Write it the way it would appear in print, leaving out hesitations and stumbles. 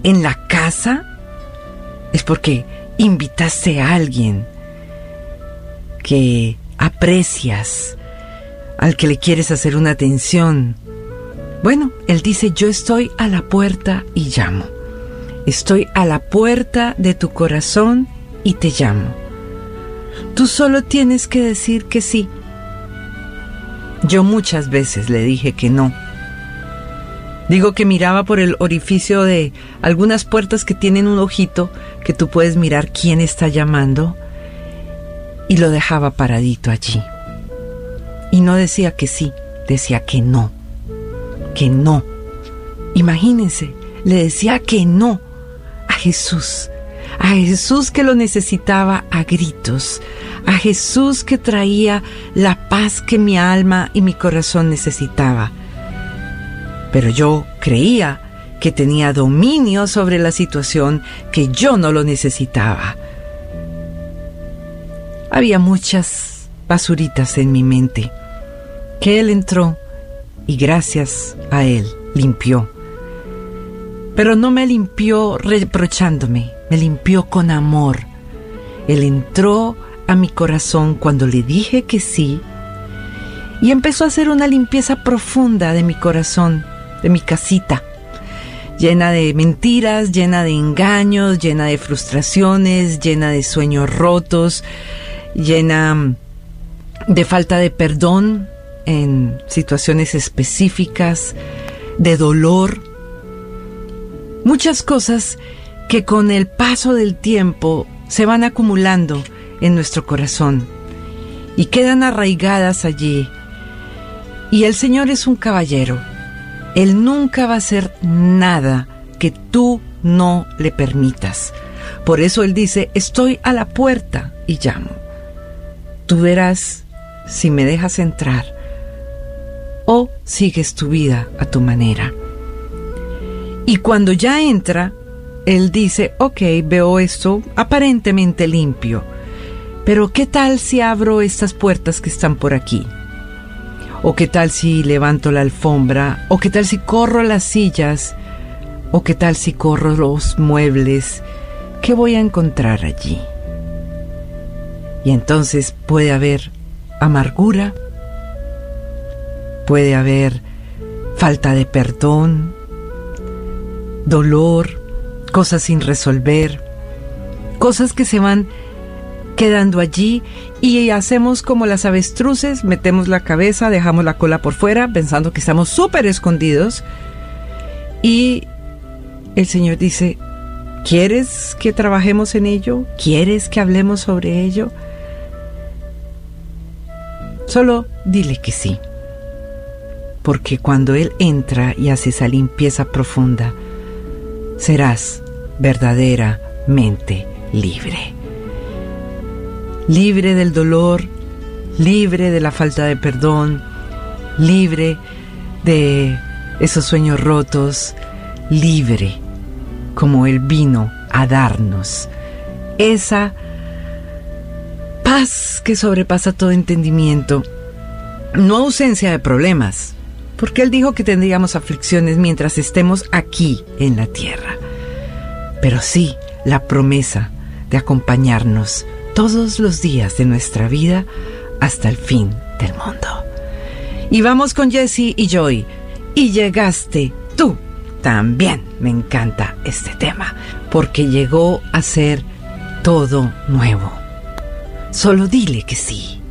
en la casa, es porque invitaste a alguien que aprecias, al que le quieres hacer una atención. Bueno, Él dice, yo estoy a la puerta y llamo. Estoy a la puerta de tu corazón y te llamo. Tú solo tienes que decir que sí. Yo muchas veces le dije que no. Digo que miraba por el orificio de algunas puertas que tienen un ojito que tú puedes mirar quién está llamando, y lo dejaba paradito allí. Y no decía que sí, decía que no. Que no. Imagínense, le decía que no a Jesús que lo necesitaba a gritos, a Jesús que traía la paz que mi alma y mi corazón necesitaba. Pero yo creía que tenía dominio sobre la situación, que yo no lo necesitaba. Había muchas basuritas en mi mente, que Él entró y gracias a Él limpió. Pero no me limpió reprochándome, me limpió con amor. Él entró a mi corazón cuando le dije que sí y empezó a hacer una limpieza profunda de mi corazón, de mi casita, llena de mentiras, llena de engaños, llena de frustraciones, llena de sueños rotos, llena de falta de perdón en situaciones específicas, de dolor. Muchas cosas que con el paso del tiempo se van acumulando en nuestro corazón y quedan arraigadas allí. Y el Señor es un caballero. Él nunca va a hacer nada que tú no le permitas. Por eso Él dice, estoy a la puerta y llamo. Tú verás si me dejas entrar o sigues tu vida a tu manera. Y cuando ya entra, Él dice, ok, veo esto aparentemente limpio, pero ¿qué tal si abro estas puertas que están por aquí? ¿O qué tal si levanto la alfombra? ¿O qué tal si corro las sillas? ¿O qué tal si corro los muebles? ¿Qué voy a encontrar allí? Y entonces puede haber amargura, puede haber falta de perdón, dolor, cosas sin resolver, cosas que se van quedando allí y hacemos como las avestruces, metemos la cabeza, dejamos la cola por fuera, pensando que estamos súper escondidos. Y el Señor dice, ¿quieres que trabajemos en ello? ¿Quieres que hablemos sobre ello? Solo dile que sí. Porque cuando Él entra y hace esa limpieza profunda, serás verdaderamente libre. Libre del dolor, libre de la falta de perdón, libre de esos sueños rotos, libre como Él vino a darnos esa paz que sobrepasa todo entendimiento. No ausencia de problemas, porque Él dijo que tendríamos aflicciones mientras estemos aquí en la tierra, pero sí la promesa de acompañarnos todos los días de nuestra vida hasta el fin del mundo. Y vamos con Jesse y Joy. Y llegaste tú también. Me encanta este tema, porque llegó a ser todo nuevo. Solo dile que sí.